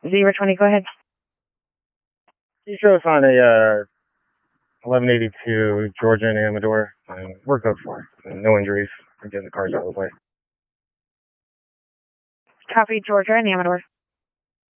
Zebra 20, go ahead. You show us on a 1182 Georgia and Amador. We're good for it. No injuries. We're getting the cars out of the way. Copy, Georgia and Amador.